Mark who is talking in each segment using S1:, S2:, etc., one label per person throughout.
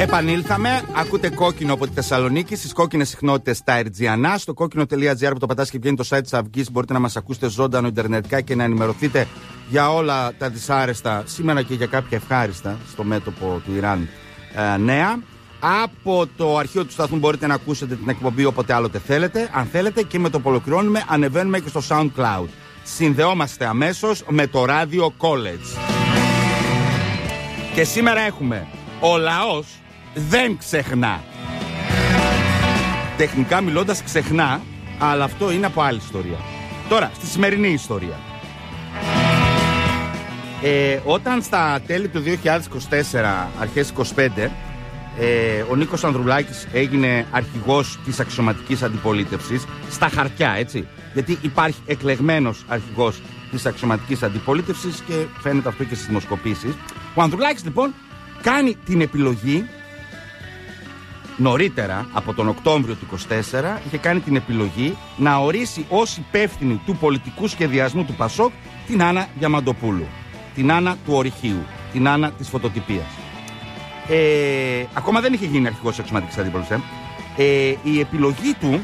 S1: Επανήλθαμε. Ακούτε Κόκκινο από τη Θεσσαλονίκη στις κόκκινες συχνότητες τα Ερτζιανά. Στο κόκκινο.gr που το πατάς και βγαίνει το site της Αυγής, μπορείτε να μας ακούσετε ζωντανό ιντερνετικά και να ενημερωθείτε για όλα τα δυσάρεστα, σήμερα και για κάποια ευχάριστα στο μέτωπο του Ιράν νέα. Από το αρχείο του σταθμού μπορείτε να ακούσετε την εκπομπή όποτε άλλοτε θέλετε. Αν θέλετε, και με το που ολοκληρώνουμε, ανεβαίνουμε και στο SoundCloud. Συνδεόμαστε αμέσως με το Radio College. Και σήμερα έχουμε «Ο λαός δεν ξεχνά». Τεχνικά μιλώντας ξεχνά, αλλά αυτό είναι από άλλη ιστορία. Τώρα, στη σημερινή ιστορία. Όταν στα τέλη του 2024, αρχές 25, ο Νίκος Ανδρουλάκης έγινε αρχηγός της αξιωματικής αντιπολίτευσης, στα χαρτιά, έτσι, γιατί υπάρχει εκλεγμένος αρχηγός της αξιωματικής αντιπολίτευσης και φαίνεται αυτό και στις δημοσκοπήσεις. Ο Ανδρουλάκης λοιπόν κάνει την επιλογή, νωρίτερα από τον Οκτώβριο του 24, είχε κάνει την επιλογή να ορίσει ως υπεύθυνη του πολιτικού σχεδιασμού του Πασόκ την Άννα Διαμαντοπούλου, την Άννα του Ορυχείου, την Άννα της φωτοτυπίας. Ακόμα δεν είχε γίνει αρχηγός της αξιωματικής αντιπολίτευσης. Η επιλογή του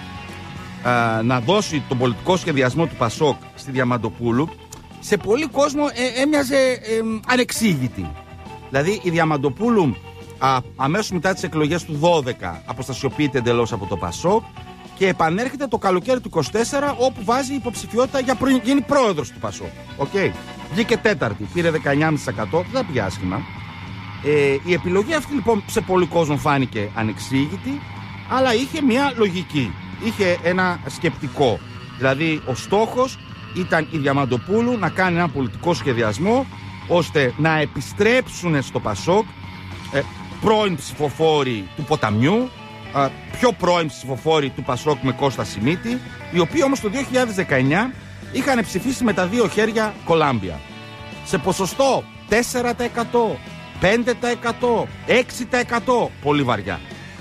S1: να δώσει τον πολιτικό σχεδιασμό του Πασόκ στη Διαμαντοπούλου σε πολύ κόσμο έμοιαζε ανεξήγητη. Δηλαδή η Διαμαντοπούλου αμέσως μετά τις εκλογές του 12 αποστασιοποιείται εντελώς από το Πασόκ και επανέρχεται το καλοκαίρι του 24, όπου βάζει υποψηφιότητα για γίνει πρόεδρος του Πασόκ. Βγήκε τέταρτη, πήρε 19,5%, δεν πήγε άσχημα. Η επιλογή αυτή λοιπόν σε πολύ κόσμο φάνηκε ανεξήγητη, αλλά είχε μια λογική, είχε ένα σκεπτικό. Δηλαδή ο στόχος ήταν η Διαμαντοπούλου να κάνει ένα πολιτικό σχεδιασμό ώστε να επιστρέψουν στο Πασόκ πρώην ψηφοφόροι του Ποταμιού, πιο πρώην ψηφοφόροι του Πασόκ με Κώστα Σιμίτη, οι οποίοι όμως το 2019 είχαν ψηφίσει με τα δύο χέρια Κολάμπια σε ποσοστό 4%, 5%, 6%, πολύ βαριά.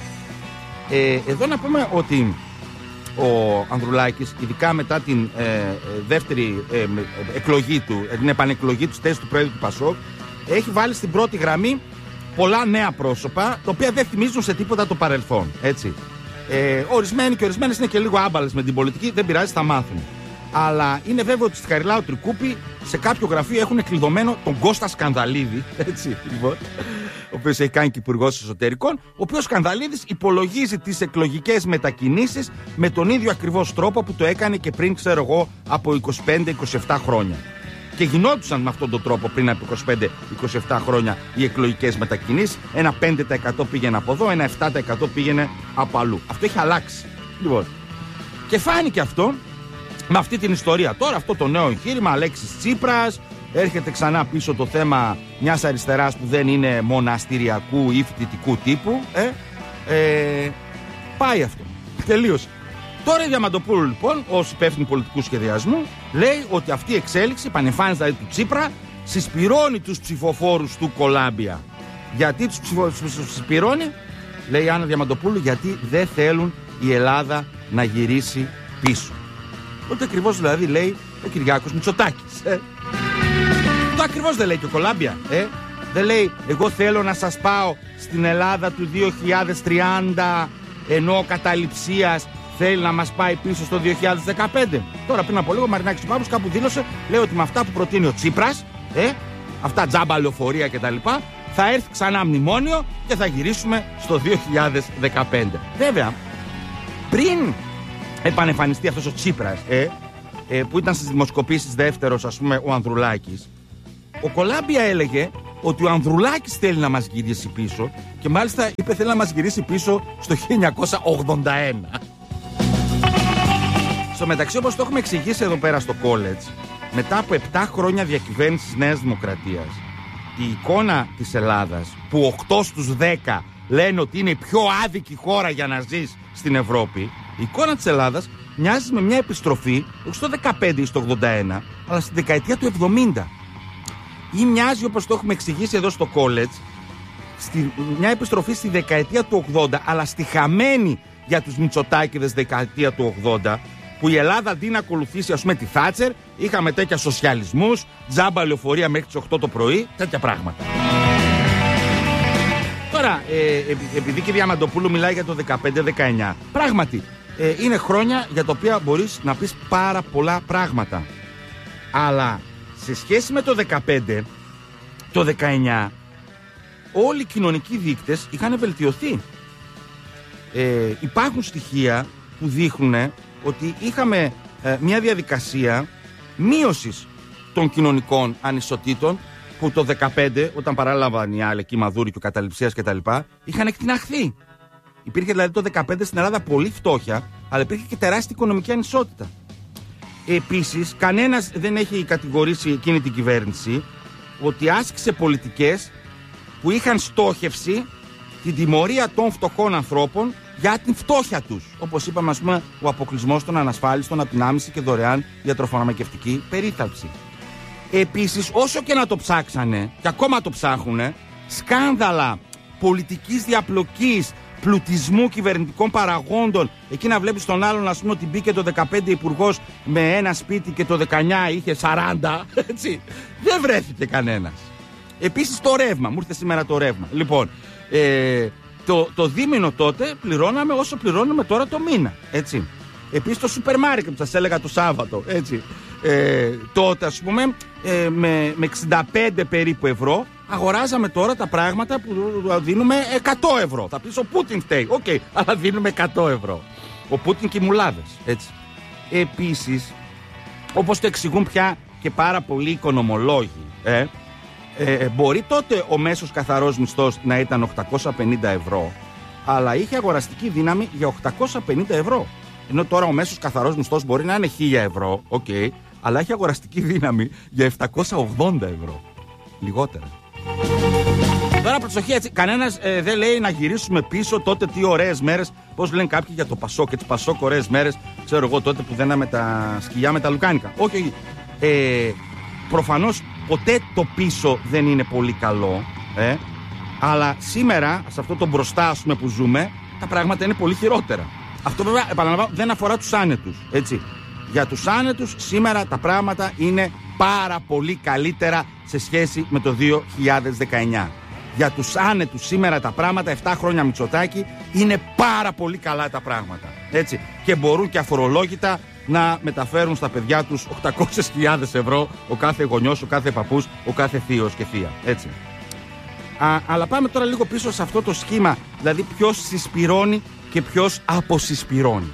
S1: Εδώ να πούμε ότι ο Ανδρουλάκης, ειδικά μετά την δεύτερη εκλογή του, την επανεκλογή του θέση του πρόεδρου του Πασόκ, έχει βάλει στην πρώτη γραμμή πολλά νέα πρόσωπα, τα οποία δεν θυμίζουν σε τίποτα το παρελθόν. Έτσι. Ορισμένοι και ορισμένες είναι και λίγο άμπαλες με την πολιτική, δεν πειράζει, θα μάθουν. Αλλά είναι βέβαιο ότι στη Χαριλάου Τρικούπη σε κάποιο γραφείο έχουν κλειδωμένο τον Κώστα Σκανδαλίδη, έτσι, λοιπόν, ο οποίος έχει κάνει και υπουργός εσωτερικών, ο οποίος Σκανδαλίδης υπολογίζει τις εκλογικές μετακινήσεις με τον ίδιο ακριβώς τρόπο που το έκανε και πριν, ξέρω εγώ, από 25-27 χρόνια. Και γινόντουσαν με αυτόν τον τρόπο πριν από 25-27 χρόνια οι εκλογικές μετακινήσεις. Ένα 5% πήγαινε από εδώ, ένα 7% πήγαινε από αλλού. Αυτό έχει αλλάξει. Λοιπόν, και φάνηκε αυτό με αυτή την ιστορία. Τώρα αυτό το νέο εγχείρημα, Αλέξης Τσίπρας, έρχεται ξανά πίσω το θέμα μιας αριστεράς που δεν είναι μοναστηριακού ή φοιτητικού τύπου. Πάει αυτό. Τελείωσε. Τώρα η Διαμαντοπούλου λοιπόν, ως υπεύθυνη πολιτικού σχεδιασμού, λέει ότι αυτή η εξέλιξη, επανεμφάνιση δηλαδή του Τσίπρα, συσπυρώνει τους ψηφοφόρους του Κολάμπια. Γιατί τους συσπυρώνει, λέει η Άννα Διαμαντοπούλου, γιατί δεν θέλουν η Ελλάδα να γυρίσει πίσω. Ότι ακριβώς δηλαδή λέει ο Κυριάκος Μητσοτάκης. Το ακριβώς δεν λέει και ο Κολάμπια. Δεν λέει εγώ θέλω να σας πάω στην Ελλάδα του 2030, ενώ ο καταληψίας θέλει να μας πάει πίσω στο 2015. Τώρα πριν από λίγο ο Μαρινάκης του Πάπους κάπου δήλωσε, λέει ότι με αυτά που προτείνει ο Τσίπρας, αυτά τζάμπα λεωφορεία κτλ, θα έρθει ξανά μνημόνιο και θα γυρίσουμε στο 2015. Βέβαια, πριν επανεμφανιστεί αυτός ο Τσίπρας, που ήταν στις δημοσκοπήσεις δεύτερος, ας πούμε, ο Ανδρουλάκης, ο Κολάμπια έλεγε ότι ο Ανδρουλάκης θέλει να μας γυρίσει πίσω και μάλιστα είπε θέλει να μας γυρίσει πίσω στο 1981. Στο μεταξύ, όπως το έχουμε εξηγήσει εδώ πέρα στο college, μετά από 7 χρόνια διακυβέρνησης Νέας Δημοκρατίας, η εικόνα της Ελλάδας, που 8 στους 10 λένε ότι είναι η πιο άδικη χώρα για να ζεις στην Ευρώπη, η εικόνα της Ελλάδας μοιάζει με μια επιστροφή, όχι στο 15 ή στο 81, αλλά στη δεκαετία του 70. Ή μοιάζει, όπως το έχουμε εξηγήσει εδώ στο college, μια επιστροφή στη δεκαετία του 80, αλλά στη χαμένη για τους Μητσοτάκηδες δεκαετία του 80, που η Ελλάδα αντί να ακολουθήσει, ας πούμε, τη Θάτσερ, είχαμε τέτοια σοσιαλισμούς, τζάμπα λεωφορεία μέχρι τις 8 το πρωί, τέτοια πράγματα. Τώρα, τώρα, επειδή και η Διαμαντοπούλου μιλάει για το 15-19, πράγματι είναι χρόνια για τα οποία μπορείς να πεις πάρα πολλά πράγματα. Αλλά σε σχέση με το 15, το 19, όλοι οι κοινωνικοί δείκτες είχαν βελτιωθεί. Υπάρχουν στοιχεία που δείχνουν ότι είχαμε μια διαδικασία μείωσης των κοινωνικών ανισοτήτων που το 15, όταν παράλαβαν οι άλλοι, εκεί Μαδούρη και ο Καταληψίας κτλ., είχαν εκτιναχθεί. Υπήρχε δηλαδή το 15 στην Ελλάδα πολύ φτώχεια, αλλά υπήρχε και τεράστια οικονομική ανισότητα. Επίσης, κανένας δεν έχει κατηγορήσει εκείνη την κυβέρνηση ότι άσκησε πολιτικές που είχαν στόχευση την τιμωρία των φτωχών ανθρώπων για την φτώχεια τους. Όπως είπαμε, ας πούμε, ο αποκλεισμός των ανασφάλιστων από την άμεση και δωρεάν ιατροφαρμακευτική περίθαλψη. Επίσης, όσο και να το ψάξανε, και ακόμα το ψάχουνε, σκάνδαλα πολιτικής διαπλοκής, πλουτισμού κυβερνητικών παραγόντων. Εκεί να βλέπεις τον άλλον, ας πούμε, ότι μπήκε το 15 υπουργός με ένα σπίτι και το 19 είχε 40. Έτσι. Δεν βρέθηκε κανένας. Επίσης το ρεύμα. Μου ήρθε σήμερα το ρεύμα. Λοιπόν, το δίμηνο τότε πληρώναμε όσο πληρώνουμε τώρα το μήνα. Έτσι. Επίσης το σούπερ μάρκετ που σας έλεγα το Σάββατο. Έτσι. Τότε, ας πούμε, με 65 περίπου ευρώ αγοράζαμε τώρα τα πράγματα που δίνουμε 100 ευρώ. Θα πεις ο Πούτιν φταίει. Οκ, αλλά δίνουμε 100 ευρώ. Ο Πούτιν και οι μουλάδες. Έτσι. Επίσης, όπως το εξηγούν πια και πάρα πολλοί οικονομολόγοι, μπορεί τότε ο μέσος καθαρός μισθός να ήταν 850 ευρώ, αλλά είχε αγοραστική δύναμη για 850 ευρώ. Ενώ τώρα ο μέσος καθαρός μισθός μπορεί να είναι 1000 ευρώ, αλλά έχει αγοραστική δύναμη για 780 ευρώ. Λιγότερα. Τώρα προσοχή, έτσι, κανένας δεν λέει να γυρίσουμε πίσω τότε τι ωραίες μέρες. Πώς λένε κάποιοι για το Πασόκ, έτσι, Πασόκ ωραίες μέρες. Ξέρω εγώ τότε που δέναμε τα σκυλιά με τα λουκάνικα. Όχι. Προφανώς ποτέ το πίσω δεν είναι πολύ καλό. Αλλά σήμερα, σε αυτό το μπροστά, ας πούμε, που ζούμε, τα πράγματα είναι πολύ χειρότερα. Αυτό βέβαια, επαναλαμβάνω, δεν αφορά τους άνετους. Έτσι. Για τους άνετους σήμερα τα πράγματα είναι πάρα πολύ καλύτερα σε σχέση με το 2019. Για τους άνετους σήμερα τα πράγματα, 7 χρόνια Μητσοτάκη, είναι πάρα πολύ καλά τα πράγματα. Έτσι. Και μπορούν και αφορολόγητα να μεταφέρουν στα παιδιά τους 800.000 ευρώ ο κάθε γονιός, ο κάθε παππούς, ο κάθε θείος και θεία. Έτσι. Αλλά πάμε τώρα λίγο πίσω σε αυτό το σχήμα, δηλαδή ποιος συσπυρώνει και ποιος αποσυσπυρώνει.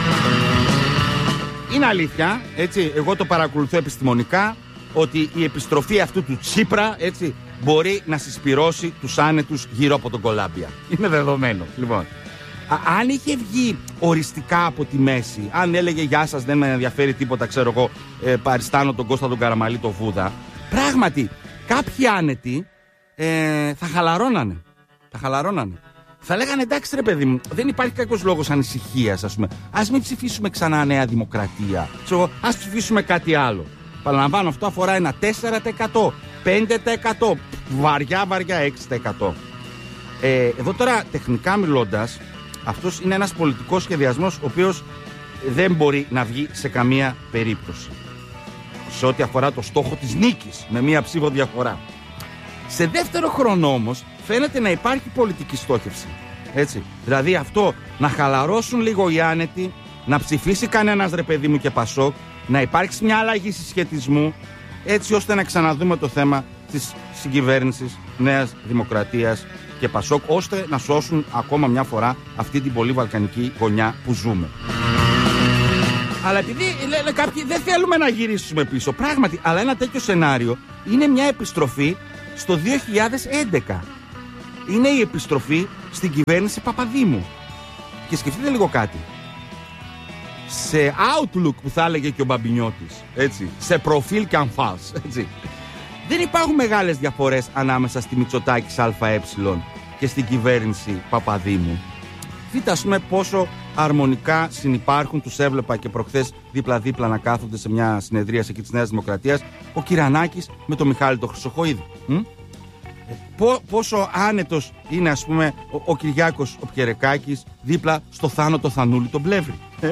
S1: Είναι αλήθεια, έτσι, εγώ το παρακολουθώ επιστημονικά, ότι η επιστροφή αυτού του Τσίπρα, έτσι, μπορεί να συσπυρώσει τους άνετους γύρω από τον Κολάμπια. Είναι δεδομένο. Λοιπόν, αν είχε βγει οριστικά από τη μέση, αν έλεγε «Γεια σας, δεν με ενδιαφέρει τίποτα, ξέρω εγώ, παριστάνω τον Κώστα τον Καραμαλή, το Βούδα», πράγματι κάποιοι άνετοι θα χαλαρώνανε. Θα λέγανε «Εντάξει ρε παιδί μου, δεν υπάρχει κάποιος λόγος ανησυχίας, ας πούμε. Ας μην ψηφίσουμε ξανά Νέα Δημοκρατία. Ας ψηφίσουμε κάτι άλλο». Παραλαμβάνω, αυτό αφορά ένα 4%, 5%, βαριά 6%. Εδώ τώρα, τεχνικά μιλώντας, αυτός είναι ένας πολιτικός σχεδιασμός ο οποίος δεν μπορεί να βγει σε καμία περίπτωση. Σε ό,τι αφορά το στόχο της νίκης, με μία ψήφο διαφορά. Σε δεύτερο χρόνο όμως, φαίνεται να υπάρχει πολιτική στόχευση. Έτσι. Δηλαδή αυτό, να χαλαρώσουν λίγο οι άνετοι, να ψηφίσει κανένας ρε παιδί μου και Πασόκ, να υπάρξει μια αλλαγή συσχετισμού, έτσι ώστε να ξαναδούμε το θέμα της συγκυβέρνησης Νέας Δημοκρατίας και Πασόκ, ώστε να σώσουν ακόμα μια φορά αυτή την πολύ βαλκανική γωνιά που ζούμε. Αλλά επειδή λένε κάποιοι δεν θέλουμε να γυρίσουμε πίσω, πράγματι, αλλά ένα τέτοιο σενάριο είναι μια επιστροφή στο 2011. Είναι η επιστροφή στην κυβέρνηση Παπαδήμου. Και σκεφτείτε λίγο κάτι. Σε outlook που θα έλεγε και ο Μπαμπινιώτης, έτσι, σε προφίλ και αμφάς, έτσι, δεν υπάρχουν μεγάλες διαφορές ανάμεσα στη Μητσοτάκης ΑΕ και στην κυβέρνηση Παπαδήμου. Δείτε, ας πούμε, πόσο αρμονικά συνυπάρχουν. Τους έβλεπα και προχθές δίπλα-δίπλα να κάθονται σε μια συνεδρίαση εκεί της Νέας Δημοκρατίας ο Κυρανάκης με τον Μιχάλη τον Χρυσοχοΐδη. Πόσο άνετος είναι, ας πούμε, ο Κυριάκος ο Πιερεκάκης δίπλα στο Θάνο το Θανούλη τον Πλεύρη.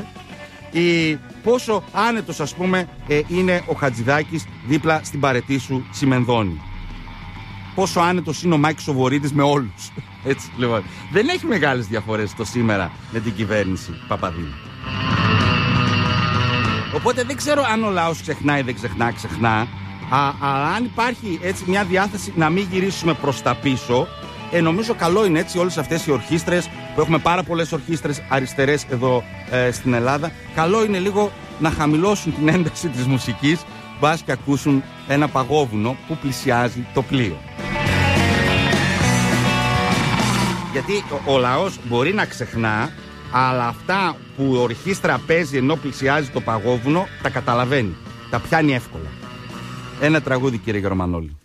S1: Πόσο άνετος, ας πούμε, είναι ο Χατζηδάκης δίπλα στην Παρετήσου Τσιμενδόνη. Πόσο άνετος είναι ο Μάκης ο Βορύδης με όλους. Έτσι, λοιπόν. Δεν έχει μεγάλες διαφορές το σήμερα με την κυβέρνηση Παπαδήμου. Οπότε δεν ξέρω αν ο λαός ξεχνάει ή δεν ξεχνά. Αλλά αν υπάρχει έτσι μια διάθεση να μην γυρίσουμε προς τα πίσω, νομίζω καλό είναι έτσι όλες αυτές οι ορχήστρες, που έχουμε πάρα πολλές ορχήστρες αριστερές εδώ στην Ελλάδα, καλό είναι λίγο να χαμηλώσουν την ένταση της μουσικής, μπας και ακούσουν ένα παγόβουνο που πλησιάζει το πλοίο. Γιατί ο λαός μπορεί να ξεχνά, αλλά αυτά που η ορχήστρα παίζει ενώ πλησιάζει το παγόβουνο τα καταλαβαίνει, τα πιάνει εύκολα. Ένα τραγούδι, κύριε Γερμανόλη.